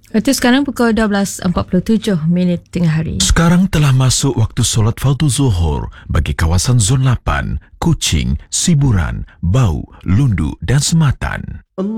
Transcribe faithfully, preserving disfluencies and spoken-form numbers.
Itu sekarang pukul dua belas empat puluh tujuh minit tengah hari. Sekarang telah masuk waktu solat fardu zuhur bagi kawasan Zon lapan, Kuching, Siburan, Bau, Lundu dan Sematan.